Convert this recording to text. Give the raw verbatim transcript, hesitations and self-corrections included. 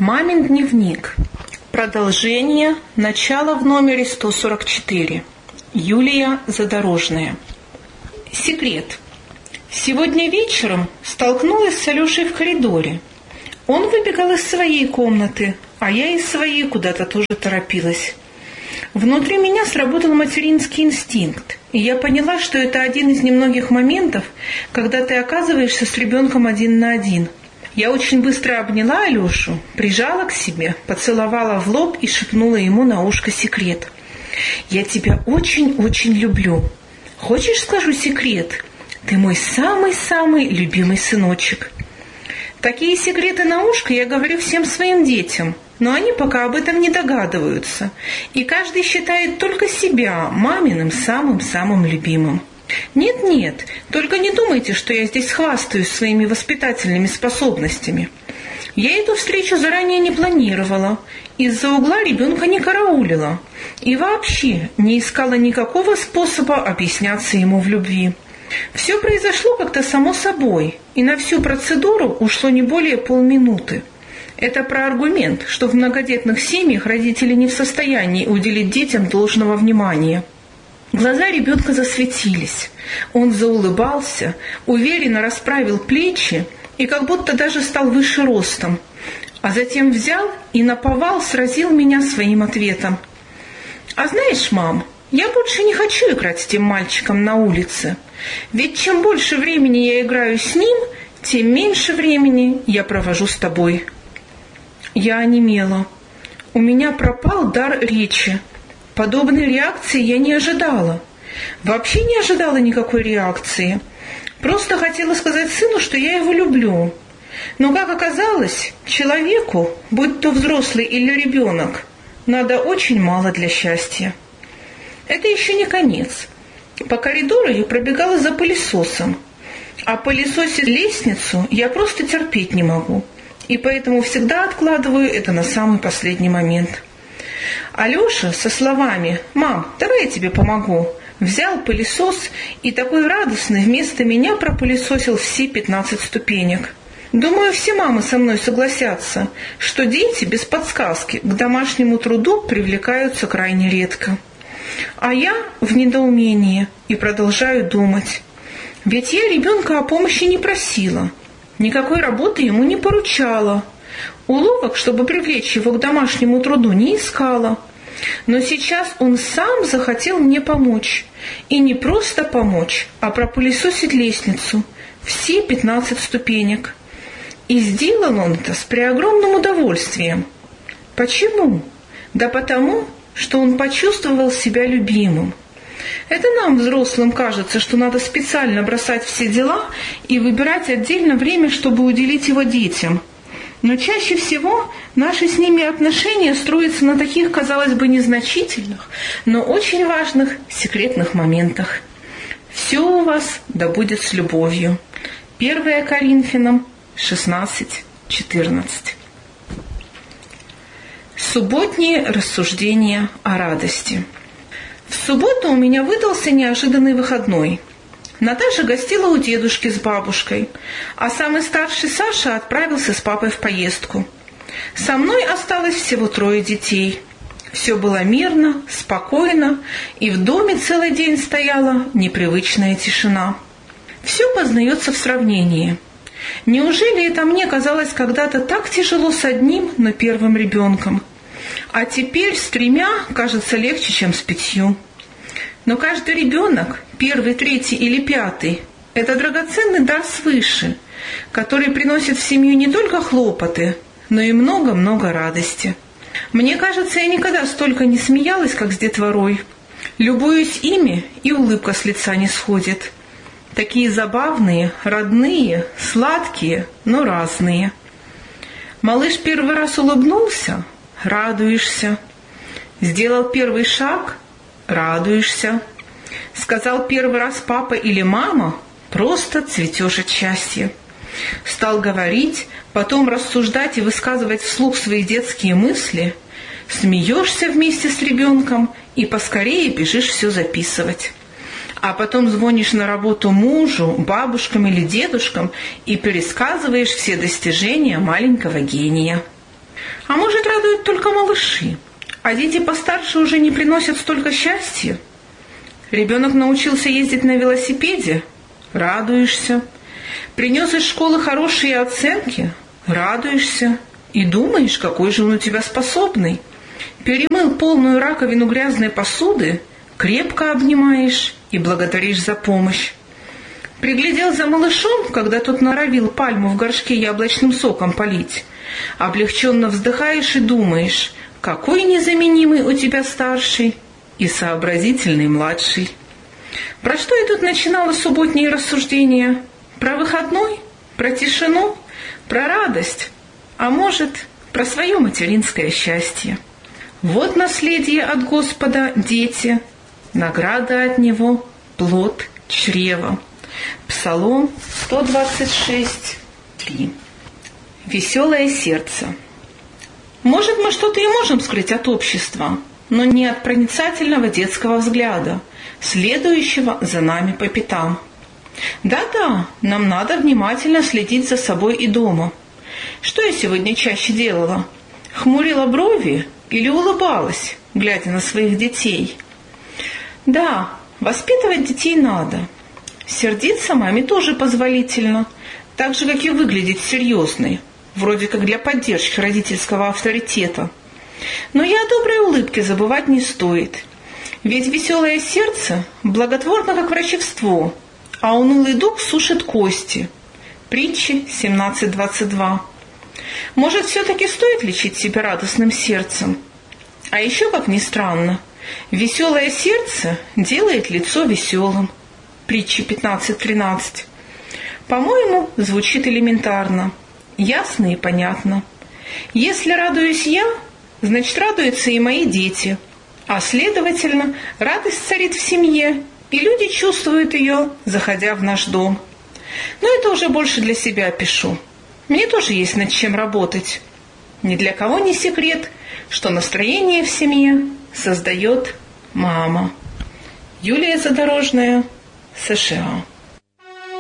Мамин дневник. Продолжение. Начало в номере сто сорок четыре. Юлия Задорожная. Секрет. Сегодня вечером столкнулась с Алешей в коридоре. Он выбегал из своей комнаты, а я из своей куда-то тоже торопилась. Внутри меня сработал материнский инстинкт, и я поняла, что это один из немногих моментов, когда ты оказываешься с ребенком один на один. Я очень быстро обняла Алешу, прижала к себе, поцеловала в лоб и шепнула ему на ушко секрет. «Я тебя очень-очень люблю. Хочешь, скажу секрет? Ты мой самый-самый любимый сыночек». Такие секреты на ушко я говорю всем своим детям, но они пока об этом не догадываются, и каждый считает только себя маминым самым-самым любимым. Нет-нет, только не думайте, что я здесь хвастаюсь своими воспитательными способностями. Я эту встречу заранее не планировала, из-за угла ребенка не караулила и вообще не искала никакого способа объясняться ему в любви. Все произошло как-то само собой, и на всю процедуру ушло не более полминуты. Это про аргумент, что в многодетных семьях родители не в состоянии уделить детям должного внимания. Глаза ребенка засветились. Он заулыбался, уверенно расправил плечи и как будто даже стал выше ростом. А затем взял и наповал сразил меня своим ответом. «А знаешь, мам, я больше не хочу играть с тем мальчиком на улице. Ведь чем больше времени я играю с ним, тем меньше времени я провожу с тобой». Я онемела. У меня пропал дар речи. Подобной реакции я не ожидала. Вообще не ожидала никакой реакции. Просто хотела сказать сыну, что я его люблю. Но, как оказалось, человеку, будь то взрослый или ребенок, надо очень мало для счастья. Это еще не конец. По коридору я пробегала за пылесосом. А пылесосить лестницу я просто терпеть не могу. И поэтому всегда откладываю это на самый последний момент. Алеша со словами «Мам, давай я тебе помогу», взял пылесос и такой радостный вместо меня пропылесосил все пятнадцать ступенек. Думаю, все мамы со мной согласятся, что дети без подсказки к домашнему труду привлекаются крайне редко. А я в недоумении и продолжаю думать. Ведь я ребенка о помощи не просила, никакой работы ему не поручала. Уловок, чтобы привлечь его к домашнему труду, не искала. Но сейчас он сам захотел мне помочь. И не просто помочь, а пропылесосить лестницу. Все пятнадцать ступенек. И сделал он это с преогромным удовольствием. Почему? Да потому, что он почувствовал себя любимым. Это нам, взрослым, кажется, что надо специально бросать все дела и выбирать отдельно время, чтобы уделить его детям. Но чаще всего наши с ними отношения строятся на таких, казалось бы, незначительных, но очень важных секретных моментах. Все у вас да будет с любовью. первое Коринфянам шестнадцать четырнадцать. Субботние рассуждения о радости. В субботу у меня выдался неожиданный выходной. Наташа гостила у дедушки с бабушкой, а самый старший Саша отправился с папой в поездку. Со мной осталось всего трое детей. Все было мирно, спокойно, и в доме целый день стояла непривычная тишина. Все познается в сравнении. Неужели это мне казалось когда-то так тяжело с одним, но первым ребенком? А теперь с тремя кажется легче, чем с пятью. Но каждый ребенок, первый, третий или пятый, это драгоценный дар свыше, который приносит в семью не только хлопоты, но и много-много радости. Мне кажется, я никогда столько не смеялась, как с детворой. Любуюсь ими, и улыбка с лица не сходит. Такие забавные, родные, сладкие, но разные. Малыш первый раз улыбнулся — радуешься. Сделал первый шаг — радуешься. Сказал первый раз папа или мама — просто цветешь от счастья. Стал говорить, потом рассуждать и высказывать вслух свои детские мысли — смеешься вместе с ребенком и поскорее бежишь все записывать. А потом звонишь на работу мужу, бабушкам или дедушкам и пересказываешь все достижения маленького гения. А может, радуют только малыши, а дети постарше уже не приносят столько счастья? Ребенок научился ездить на велосипеде? Радуешься. Принес из школы хорошие оценки? Радуешься. И думаешь, какой же он у тебя способный. Перемыл полную раковину грязной посуды? Крепко обнимаешь и благодаришь за помощь. Приглядел за малышом, когда тот норовил пальму в горшке яблочным соком полить. Облегченно вздыхаешь и думаешь, какой незаменимый у тебя старший и сообразительный младший. Про что я тут начинала субботние рассуждения? Про выходной? Про тишину? Про радость? А может, про свое материнское счастье? Вот наследие от Господа, дети, награда от Него, плод чрева. Псалом сто двадцать шесть, три. Веселое сердце. Может, мы что-то и можем скрыть от общества, но не от проницательного детского взгляда, следующего за нами по пятам. Да-да, нам надо внимательно следить за собой и дома. Что я сегодня чаще делала? Хмурила брови или улыбалась, глядя на своих детей? Да, воспитывать детей надо. Сердиться маме тоже позволительно, так же, как и выглядеть серьезной, вроде как для поддержки родительского авторитета. Но и о доброй улыбке забывать не стоит. Ведь веселое сердце благотворно, как врачевство, а унылый дух сушит кости. Притчи семнадцать двадцать два. Может, все-таки стоит лечить себя радостным сердцем? А еще, как ни странно, веселое сердце делает лицо веселым. Притчи пятнадцать тринадцать. По-моему, звучит элементарно, ясно и понятно. Если радуюсь я, значит, радуются и мои дети. А следовательно, радость царит в семье, и люди чувствуют ее, заходя в наш дом. Но это уже больше для себя пишу. Мне тоже есть над чем работать. Ни для кого не секрет, что настроение в семье создает мама. Юлия Задорожная, США.